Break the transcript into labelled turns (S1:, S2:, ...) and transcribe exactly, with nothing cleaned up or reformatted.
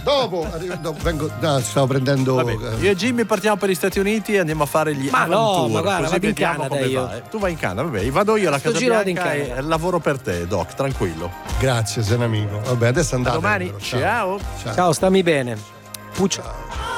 S1: dopo, dopo vengo, no, stavo prendendo.
S2: Vabbè, io e Jimmy partiamo per gli Stati Uniti e andiamo a fare gli
S3: Ma no,
S2: Aventure,
S3: ma guarda,
S2: così
S3: vado in
S2: vediamo
S3: Canada
S2: come
S3: io.
S2: va, eh. Tu vai in Canada, vabbè, vado io alla
S3: Sto
S2: Casa
S3: giro vado in
S2: Bianca
S3: Canada.
S2: e lavoro per te, Doc, tranquillo.
S1: Grazie, sei un amico. Vabbè, adesso andate.
S2: Domani,
S1: allora,
S2: ciao.
S1: ciao.
S3: Ciao, stammi bene. Puccia.